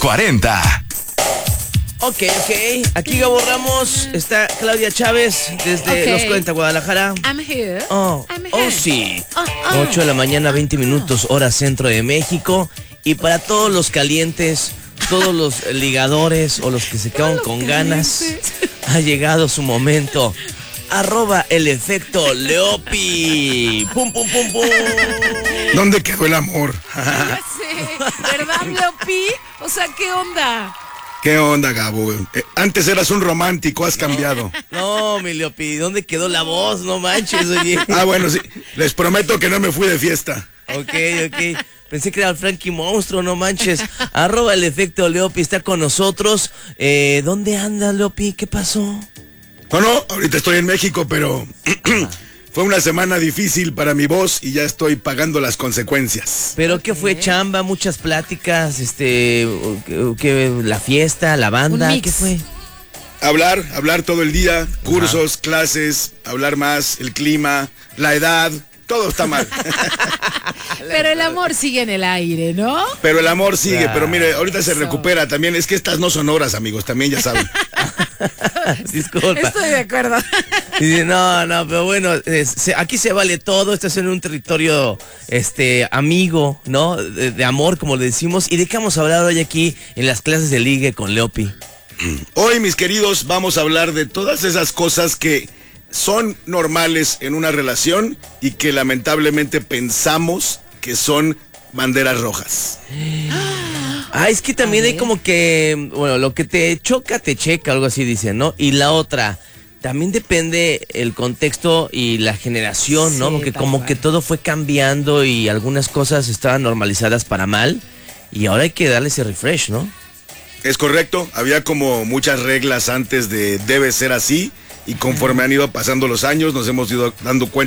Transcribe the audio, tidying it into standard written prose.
40. Ok. Aquí Gabo Ramos, está Claudia Chávez desde Los 40 Guadalajara. I'm here. I'm here. Sí. 8 de la mañana, 20 minutos, hora centro de México. Y para todos los calientes, todos los ligadores o los que se quedan con ganas, ha llegado su momento. @el efecto Leopi. Pum. ¿Dónde quedó el amor? Ya sé, ¿verdad, Leopi? O sea, ¿qué onda? ¿Qué onda, Gabo? Antes eras un romántico, has cambiado. No, mi Leopi, ¿dónde quedó la voz? No manches, oye. Bueno, sí. Les prometo que no me fui de fiesta. Ok. Pensé que era el Frankie Monstruo, no manches. @el efecto Leopi está con nosotros. ¿Dónde anda, Leopi? ¿Qué pasó? No, ahorita estoy en México, pero fue una semana difícil para mi voz y ya estoy pagando las consecuencias. ¿Pero qué fue, chamba? Muchas pláticas, la fiesta, la banda, ¿qué fue? Hablar todo el día, cursos, clases, hablar más, el clima, la edad, todo está mal. Pero el amor sigue en el aire, ¿no? Pero el amor sigue, pero mire, ahorita se recupera también. Es que estas no son horas, amigos, también ya saben. Disculpa. Estoy de acuerdo. Dice, no, pero bueno, aquí se vale todo. Estás en un territorio amigo, ¿no? De amor, como le decimos. ¿Y de qué vamos a hablar hoy aquí en las clases de ligue con Leopi? Hoy, mis queridos, vamos a hablar de todas esas cosas que son normales en una relación y que lamentablemente pensamos que son banderas rojas. Es que también hay como que, bueno, lo que te choca, te checa, algo así dicen, ¿no? Y la otra, también depende el contexto y la generación, ¿no? Porque como que todo fue cambiando y algunas cosas estaban normalizadas para mal y ahora hay que darle ese refresh, ¿no? Es correcto, había como muchas reglas antes de debe ser así y conforme han ido pasando los años nos hemos ido dando cuenta